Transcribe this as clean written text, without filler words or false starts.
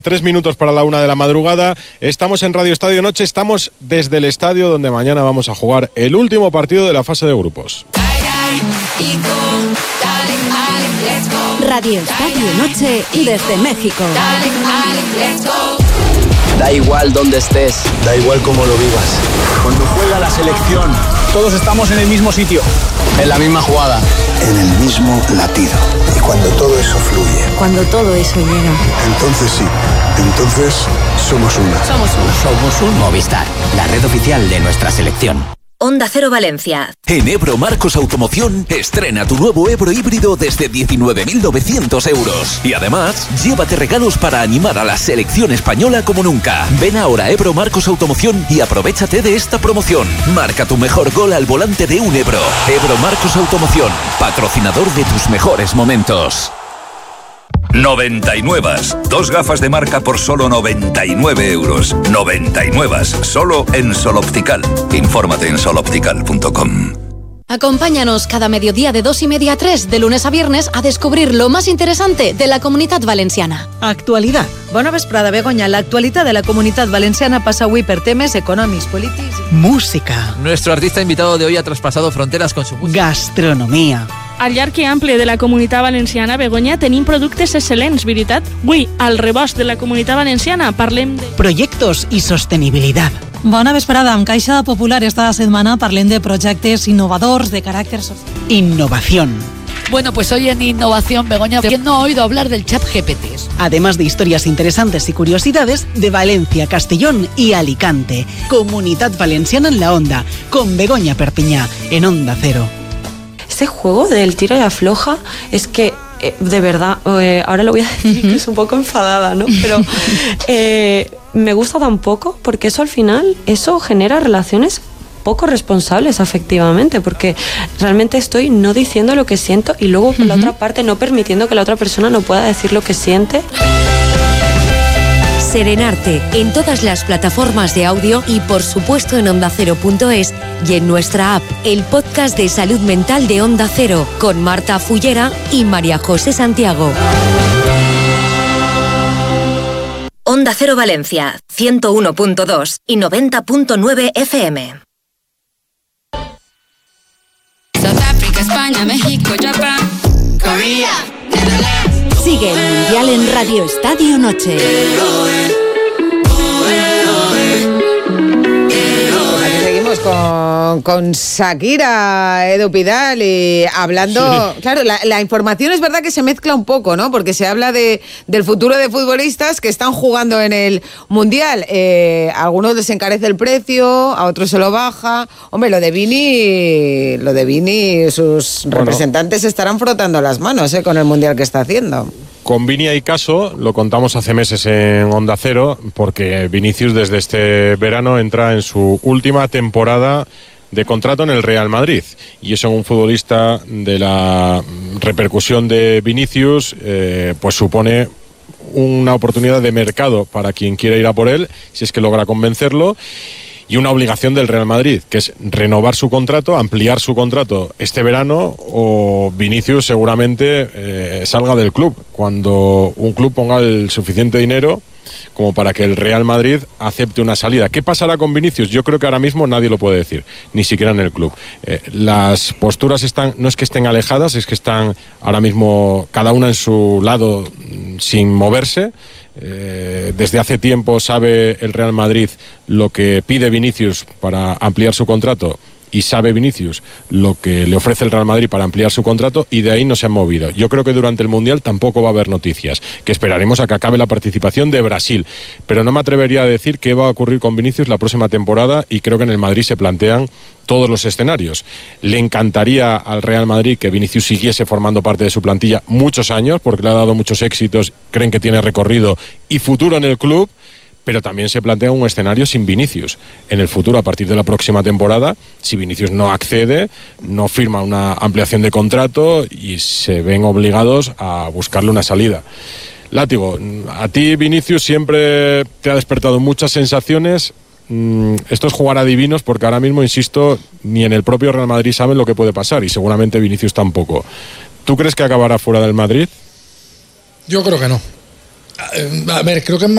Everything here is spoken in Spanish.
3 minutos para la 1 de la madrugada. Estamos en Radio Estadio Noche, estamos desde el estadio donde mañana vamos a jugar el último partido de la fase de grupos. Radio Estadio Noche desde México. Da igual dónde estés, da igual cómo lo vivas. Cuando juega la selección, todos estamos en el mismo sitio, en la misma jugada, en el mismo latido. Y cuando todo eso fluye, cuando todo eso llega, entonces sí, entonces somos una. Somos un Movistar, la red oficial de nuestra selección. Onda Cero Valencia. En Ebro Marcos Automoción, estrena tu nuevo Ebro híbrido desde 19.900 euros. Y además, llévate regalos para animar a la selección española como nunca. Ven ahora a Ebro Marcos Automoción y aprovéchate de esta promoción. Marca tu mejor gol al volante de un Ebro. Ebro Marcos Automoción, patrocinador de tus mejores momentos. 99. 2 gafas de marca por solo 99 euros. 99. Solo en Sol Optical. Infórmate en soloptical.com. Acompáñanos cada mediodía de 2:30 a 3, de lunes a viernes, a descobrir lo más interesante de la Comunitat Valenciana. Actualidad. Bona vesprada, Begoña. La actualidad de la Comunitat Valenciana pasa avui per temes econòmics, polítics... Música. Nuestro artista invitado de hoy ha traspasado fronteras con su música. Gastronomia. Al llarg i ampli de la Comunitat Valenciana, Begoña, tenim productes excel·lents, veritat? Avui, al rebost de la Comunitat Valenciana, parlem de... Proyectos y sostenibilidad. Bona vesprada. Amb Caixa Popular esta setmana parlem de projectes innovadors de caràcter social. Innovación. Bueno, pues hoy en Innovación, Begoña, ¿quién no ha oído hablar del ChatGPT? Además de historias interesantes y curiosidades de Valencia, Castellón y Alicante. Comunitat Valenciana en la Onda, con Begoña Perpiñá, en Onda Cero. Este juego del tira y afloja es que, de verdad, ahora lo voy a decir que es un poco enfadada, ¿no? Pero me gusta tan poco porque eso al final, eso genera relaciones poco responsables afectivamente, porque realmente estoy no diciendo lo que siento y luego por la otra parte no permitiendo que la otra persona no pueda decir lo que siente. Serenarte en todas las plataformas de audio y por supuesto en ondacero.es y en nuestra app, el podcast de salud mental de Onda Cero con Marta Fullera y María José Santiago. Onda Cero Valencia, 101.2 y 90.9 FM. South Africa, España, México, Japón, Corea, Netherlands. Sigue el Mundial en Radio Estadio Noche. Aquí seguimos con Shakira, Edu Pidal, y hablando... Sí. Claro, la información es verdad que se mezcla un poco, ¿no? Porque se habla del futuro de futbolistas que están jugando en el Mundial. A algunos les encarece el precio, a otros se lo baja. Hombre, lo de Vini, sus representantes estarán frotando las manos con el Mundial que está haciendo. Con Vini hay caso, lo contamos hace meses en Onda Cero, porque Vinicius desde este verano entra en su última temporada de contrato en el Real Madrid. Y eso en un futbolista de la repercusión de Vinicius, pues supone una oportunidad de mercado para quien quiera ir a por él, si es que logra convencerlo. Y una obligación del Real Madrid, que es renovar su contrato, ampliar su contrato este verano, o Vinicius seguramente salga del club, cuando un club ponga el suficiente dinero como para que el Real Madrid acepte una salida. ¿Qué pasará con Vinicius? Yo creo que ahora mismo nadie lo puede decir, ni siquiera en el club. Las posturas no es que estén alejadas, es que están ahora mismo cada una en su lado sin moverse. Desde hace tiempo sabe el Real Madrid lo que pide Vinicius para ampliar su contrato y sabe Vinicius lo que le ofrece el Real Madrid para ampliar su contrato, y de ahí no se han movido. Yo creo que durante el Mundial tampoco va a haber noticias, que esperaremos a que acabe la participación de Brasil, pero no me atrevería a decir qué va a ocurrir con Vinicius la próxima temporada, y creo que en el Madrid se plantean todos los escenarios. Le encantaría al Real Madrid que Vinicius siguiese formando parte de su plantilla muchos años, porque le ha dado muchos éxitos, creen que tiene recorrido y futuro en el club, pero también se plantea un escenario sin Vinicius en el futuro a partir de la próxima temporada, si Vinicius no accede, no firma una ampliación de contrato y se ven obligados a buscarle una salida. Látigo, a ti Vinicius siempre te ha despertado muchas sensaciones. Esto es jugar a divinos, porque ahora mismo, insisto, ni en el propio Real Madrid saben lo que puede pasar, y seguramente Vinicius tampoco. ¿Tú crees que acabará fuera del Madrid? Yo creo que no. A ver, creo que